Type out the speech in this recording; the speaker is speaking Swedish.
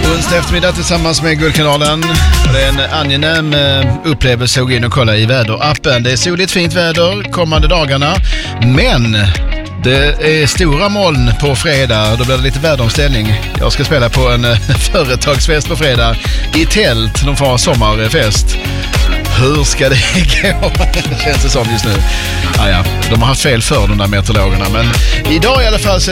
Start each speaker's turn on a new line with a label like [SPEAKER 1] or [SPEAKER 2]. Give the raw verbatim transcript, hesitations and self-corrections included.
[SPEAKER 1] Onsdag eftermiddag tillsammans med Guldkanalen. Det är en angenäm upplevelse att gå in och kolla i väderappen. Det är soligt fint väder kommande dagarna, men det är stora moln på fredag. Då blir det lite väderomställning. Jag ska spela på en företagsfest på fredag i tält, någon form av sommarfest. Hur ska det gå? Känns det som just nu. Ah, ja. De har haft fel för de där meteorologerna, men idag i alla fall så